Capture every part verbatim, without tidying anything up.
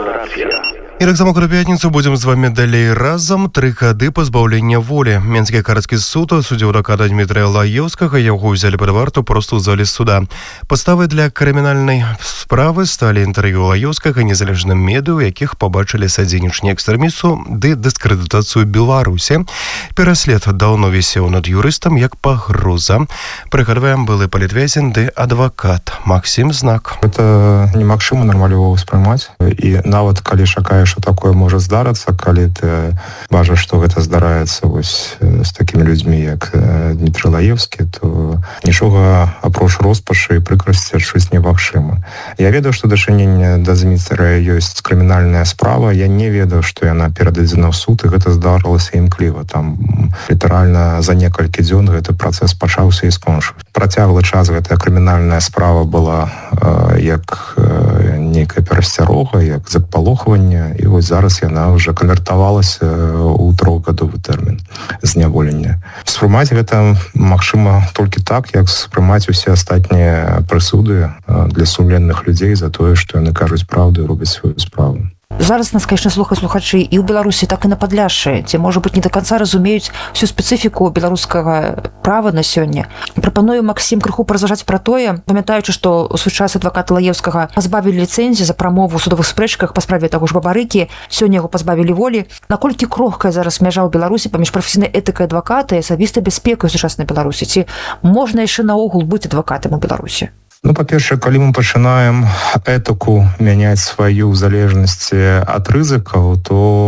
Белграція. І так само кожну п'ятніцу будем з вами далей разом. Три гады пазбаўлення волі. Менскі гарадскі суд суддзіў адваката Дмітрия Лаеўскага, яго ўзялі пад варту проста ў зале суда. Падставай для крымінальнай справы сталі інтэрв'ю Лаеўскага незалежным медыа, у якіх пабачылі садзейнічанне экстрэмісту ды дыскрэдытацыю Беларусі. Пераслед даўно вісеў над юрыстам як пагроза. Прыгадваем, былы палітвязень ды адвакат Максим Знак. Это немагчыма нармалёва ўспрымаць. І нават калі шакаеш, што такое можа здарыцца, калі ты бачыш, што гэта здараецца вось з такімі людзьмі, як Дмітрий Лаеўскі, то нічога апроч роспачы і прыкрасці адчуць немагчыма. Я ведаю, што дачыненне да Дмітрия ёсць крымінальная справа. Я не ведаю, што яна перададзена ў суд, і гэта здарылася імкліва. Там літаральна за некалькі дзён гэты працэс пачаўся і скончыўся. Працяглы час гэтая крымінальная справа была э, як э, нейкая перасцярога, як запалохванне. І вось зараз яна ўжо канвертавалася ў трохгадовы тэрмін зняволення. Спрымаць гэта магчыма толькі так, як спрымаць усе астатнія прысуды для сумленных людзей за тое, што яны кажуць праўду і робяць сваю справу. Зараз нас, конечно, слухаюць слухачы і ў Беларусі, так і на Падляшшы, ці, можа быць, не да канца разумеюць всю спецыфіку беларускага права на сёння. Прапаную, Максім, крыху паразважаць пра тое, памятаючы, што ў свой час адваката Лаеўскага пазбавілі ліцэнзіі за прамову ў судовых спрэчках па справе таго ж Бабарыкі, сёння яго пазбавілі волі. Наколькі крохкая зараз мяжа ў Беларусі паміж прафесійнай этыкай адваката і асабістай бяспекай у сучаснай Беларусі? Ці можна яшчэ наогул быць адвакатам у Беларусі? Ну, па-першае, калі мы пачынаем этыку мяняць сваю ў залежнасці ад рызыкаў,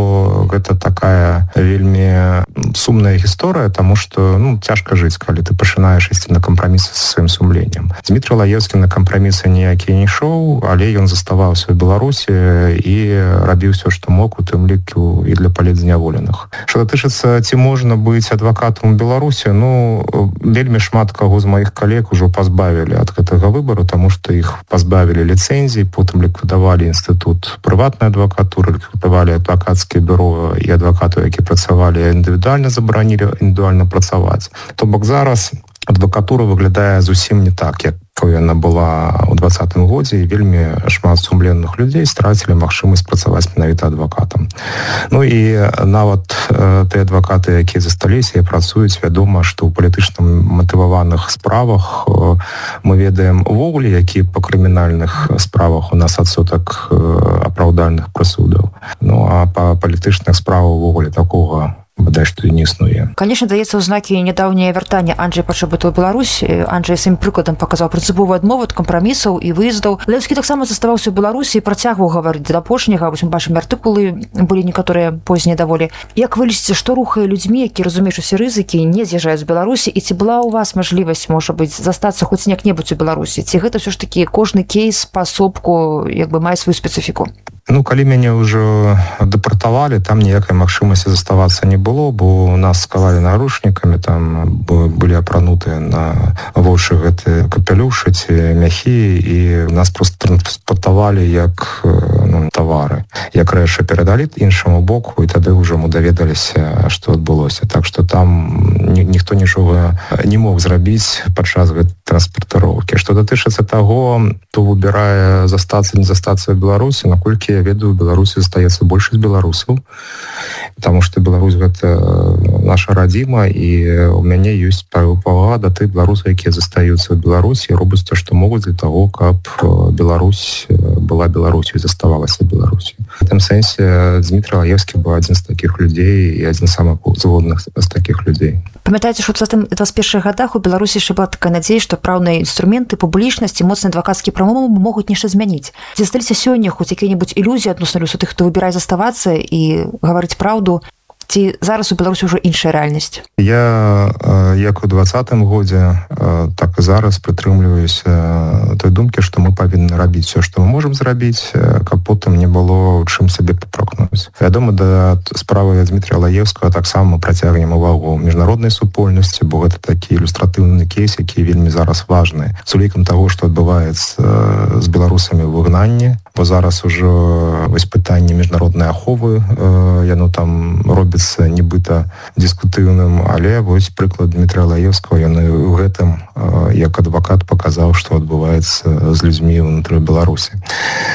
то гэта такая вельмі сумная гісторыя, таму што ну, цяжка жыць, калі ты пачынаеш ісці на кампрамісы са сваім сумленнем. Дмітрий Лаеўскі на кампрамісы ніякія не ішоў, але ён заставаўся ў Беларусі і рабіў ўсё, што мог, у тым ліку і для палітзняволеных. Што датычыцца, ці можна быць адвакатам у Беларусі, ну, вельмі шмат каго з маіх калег ужо пазбавілі ад гэтага выбару, потому что их позбавили лицензии, потом ликвидовали институт приватной адвокатуры, ликвидовали адвокатские бюро и адвокатов, які працавали индивидуально, забаранили индивидуально працаваць. То бок зараз адвакатура выглядае зусім не так, як яна была ў двадцатым годзе, і вельмі шмат сумленных людзей страцілі магчымасць працаваць менавіта адвакатам. Ну і нават э, тыя адвакаты, якія засталіся і працуюць, вядома, што ў палітычна матываваных справах э, мы ведаем увогуле, які па крымінальных справах у нас адсотак э, апраўдальных прысудаў. Ну а па палітычных справах увогуле такога бадай што і не існуе. Конечно, даецца ў знакі нядаўняе вяртанне Анджэя Пачабыту ў Беларусь. Анджэй сваім прыкладам паказаў прынцыповую адмову ад кампрамісаў і выездаў. Лаеўскі таксама заставаўся ў Беларусі і працягваў гаварыць да апошняга. Вось мы бачым, артыкулы былі некаторыя познія даволі. Як вы лічыце, што рухае людзьмі, які разумеюць усе рызыкі, не з'язджаюць з Беларусі, і ці была ў вас мажлівасць, можа быць, застацца хоць як-небудзь у Беларусі? Ці гэта ўсё ж такі кожны кейс паасобку як бы мае сваю спецыфіку? Ну, калі мяне ўжо дэпартавалі, там ніякай магчымасці заставацца не было, бо нас сковалі наручнікамі, там былі апранутыя на вочы гэты капелюшы ці мяхі, і нас просто транспартавалі як ну, тавары. Як рэчы перадалі іншаму боку, і тады ўжо мы даведаліся, што адбылося. Так што там ні, ніхто нічога не мог зрабіць падчас гэтай транспартыроўкі. Што датычыцца таго, хто выбірае застацца, не застацца ў Беларусі, наколькі я ведаю, у Беларусі застаецца большасць беларусаў, потому что Беларусь гэта наша радзіма, і у мяне ёсць павага да тых беларусаў, якія застаюцца ў Беларусі і робяць то, што могуць для таго, каб Беларусь была Беларусью і заставалася Беларусью. В гэтым сэнсе Дмітрий Лаеўскі быў адзін з такіх людзей і адзін з самых згодных з такіх людзей. Памятаеце, што ў двадцать першых гадах у Беларусі яшчэ была такая надзея, што праўныя інструменты, публічнасць і моцныя адвакацкія прамовы могуць нешта змяніць. Ці засталіся сёння хоць якія-небудзь ілюзіі адносна люсу тых, хто выбірае заставацца і гаварыць праўду? Ці зараз у Беларусі ўжо іншая рэальнасць? Я, як у двадцатым годзе, так і зараз прытрымліваюся той думкі, што мы павінны рабіць все, што мы можам зрабіць, каб потым не было чым сабе папракнуць. Вядома, да справы Дмітрия Лаеўскага таксама працягнем увагу міжнароднай супольнасці, бо гэта такі ілюстратыўны кейс, які вельмі зараз важны. З улікам таго, што адбываецца з беларусамі ў выгнанні, бо зараз ужо вось пытанне міжнароднай аховы, яно там робіць нібыта дыскутыўным, але вось прыклад Дмітрия Лаеўскага, ён і ў гэтым як адвакат паказаў, што адбываецца з людзьмі ўнутры Беларусі.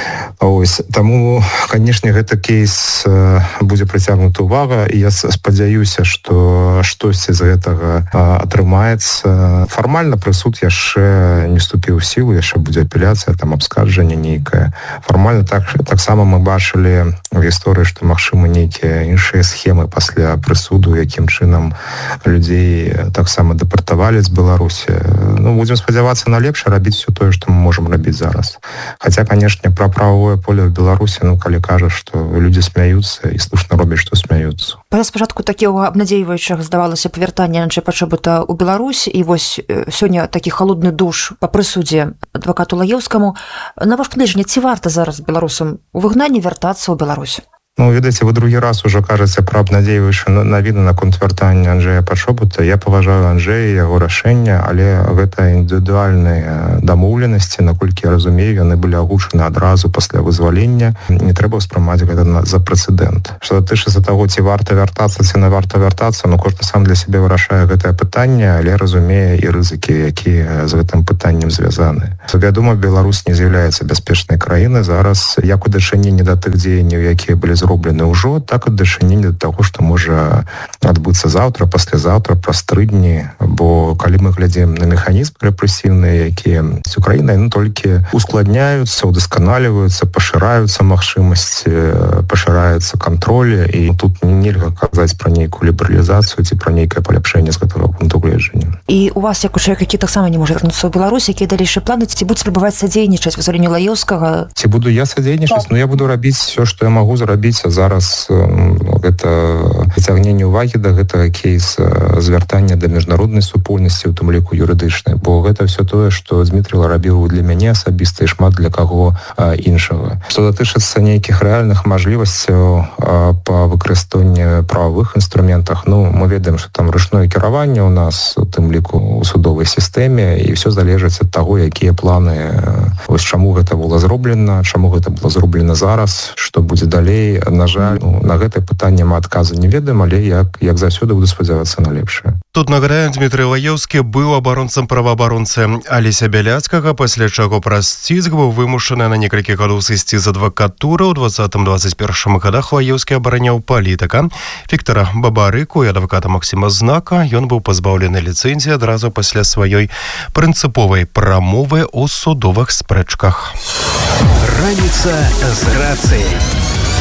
Ось таму канешне гэта кейс будзе прыцягнута ўвага, і я спадзяюся, што штосьці з гэтага атрымаецца. Фармальна прысуд яшчэ не вступіў у сілу, яшчэ будзе апеляцыя, там абскарджанне нейкае. Фармальна так таксама мы бачылі в гісторыі, што магчыма нейкія іншыя схемы пасля прысуду, якім чынам людзей таксама дэпартавалі з Беларусі. Ну, будзем спадзявацца на лепшае, рабіць все тое, што мы можам рабіць зараз. Хаця, канешне, пра правовое поле в Беларусі, ну, калі кажа, што людзі смяюцца і слушна робяць, што смяюцца. Па спачатку такога абнадзейваючага здавалася павяртання Анджэя Пачобута ў Беларусь, і вось сёння такі халодны душ па прысудзе адвакату Лаеўскаму. На ваш погляд, ці варта зараз беларусам у выгнанні вяртацца ў Беларусь? Ну, ведаеце, вы другі раз уже кажаце пра абнадзейваючыя навіны наконт вяртання Анджэя Пачобута. Я паважаю Анджэя, яго рашэнне, але гэта індывідуальныя дамоўленасці, наколькі я разумею, яны былі агучаны адразу пасля вызвалення. Не трэба ўспрымаць гэта за прэцэдэнт. Што датычыцца таго, ці варта вяртацца, ці не варта вяртацца, ну, кожны сам для сябе вырашае гэтае пытанне, але разумее і рызыкі, якія з гэтым пытаннем звязаны. Вядома, Беларусь не з'яўляецца бяспечнай краінай зараз, як у дачыненні да тых дзеянняў, якія былі зроблены ўжо, так і дачыненне да таго, што можа адбыцца заўтра, паслязаўтра, праз тры дні. Бо калі мы глядзім на механізм рэпрэсіўны, які з Украінай, ну, толькі ускладняюцца, удасканаліваюцца, пашыраюцца магчымасці, пашыраецца кантроль, і тут нельга казаць пра нейкую лібералізацыю ці пра нейкае паляпшэнне з гэтага пункту гледжання. І у вас, як у чалавека, які таксама не можа вярнуцца ў Беларусь, якія далейшыя планы, ці будуць спрабаваць садзейнічаць вызваленню Лаеўскага? Ці буду я садзейнічаць? Ну, я буду рабіць все, што я магу зрабіць. А зараз гэта прыцягненне ўвагі да гэтага кейса, звяртання да міжнароднай супольнасці, у тым ліку юрыдычнай, бо гэта все тое, што Дмітрий рабіў для мяне асабіста і шмат для каго іншага. Што датычыцца нейкіх рэальных мажлівасцяў па выкарыстанні прававых інструментах, ну, мы ведаем, што там ручное кіраванне ў нас, у тым ліку у судовай сістэме, і все залежыць ад таго, якія планы, вось чаму гэта было зроблена, чаму гэта было зроблена зараз, што будзе далей. На жаль, ну, на гэтае пытанне мы адказу не ведаем, але як, як заўсёды буду спадзявацца на лепшае. Тут нагадаем, Дмітрий Лаеўскі быў абаронцам праваабаронцы Алеся Бяляцкага, пасля чаго праз ціск быў вымушаны на некалькі гадоў сысці з адвакатуры. У двадцатым двадцать першым годах Лаеўскі абараняў палітыка Віктара Бабарыку і адваката Максіма Знака. Ён быў пазбаўлены ліцэнзіі адразу пасля сваёй прынцыповай прамовы ў судовых спрэчках. Раніца з рацыяй.